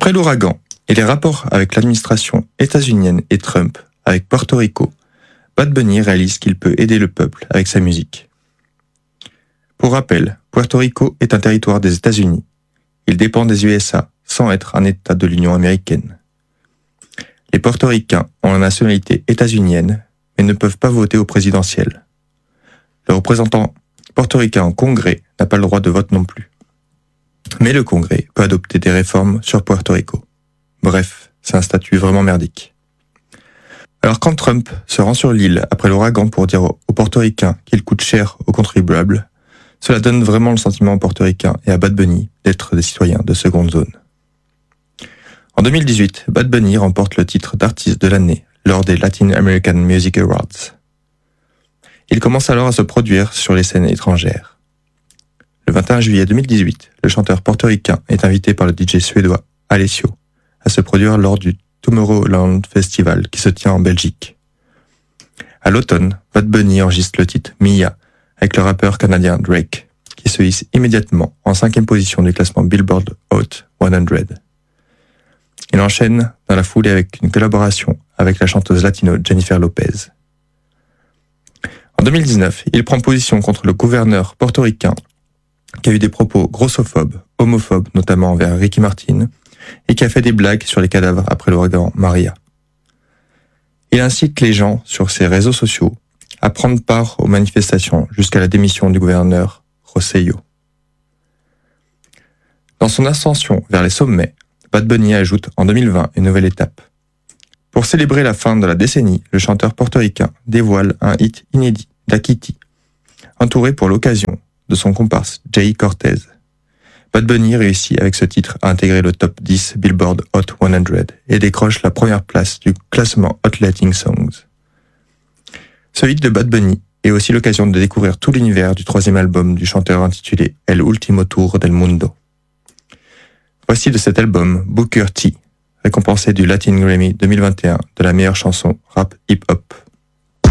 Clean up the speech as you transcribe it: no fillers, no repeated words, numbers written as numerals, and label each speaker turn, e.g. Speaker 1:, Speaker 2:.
Speaker 1: Après l'ouragan et les rapports avec l'administration états-unienne et Trump avec Porto Rico, Bad Bunny réalise qu'il peut aider le peuple avec sa musique. Pour rappel, Puerto Rico est un territoire des États-Unis. Il dépend des USA sans être un État de l'Union américaine. Les portoricains ont la nationalité états-unienne, mais ne peuvent pas voter au présidentiel. Le représentant portoricain au Congrès n'a pas le droit de vote non plus. Mais le Congrès peut adopter des réformes sur Puerto Rico. Bref, c'est un statut vraiment merdique. Alors quand Trump se rend sur l'île après l'ouragan pour dire aux portoricains qu'il coûte cher aux contribuables, cela donne vraiment le sentiment aux portoricains et à Bad Bunny d'être des citoyens de seconde zone. En 2018, Bad Bunny remporte le titre d'artiste de l'année lors des Latin American Music Awards. Il commence alors à se produire sur les scènes étrangères. Le 21 juillet 2018, le chanteur portoricain est invité par le DJ suédois Alessio à se produire lors du Tomorrowland Festival qui se tient en Belgique. À l'automne, Bad Bunny enregistre le titre Mia avec le rappeur canadien Drake, qui se hisse immédiatement en 5e position du classement Billboard Hot 100. Il enchaîne dans la foulée avec une collaboration avec la chanteuse latino Jennifer Lopez. En 2019, il prend position contre le gouverneur portoricain qui a eu des propos grossophobes, homophobes notamment envers Ricky Martin, et qui a fait des blagues sur les cadavres après l'ouragan Maria. Il incite les gens sur ses réseaux sociaux à prendre part aux manifestations jusqu'à la démission du gouverneur Rosselló. Dans son ascension vers les sommets, Bad Bunny ajoute en 2020 une nouvelle étape. Pour célébrer la fin de la décennie, le chanteur portoricain dévoile un hit inédit d'Akiti, entouré pour l'occasion de son comparse Jay Cortez. Bad Bunny réussit avec ce titre à intégrer le top 10 Billboard Hot 100 et décroche la première place du classement Hot Latin Songs. Ce hit de Bad Bunny est aussi l'occasion de découvrir tout l'univers du 3e album du chanteur intitulé El Último Tour del Mundo. Voici de cet album Booker T, récompensé du Latin Grammy 2021 de la meilleure chanson rap hip-hop.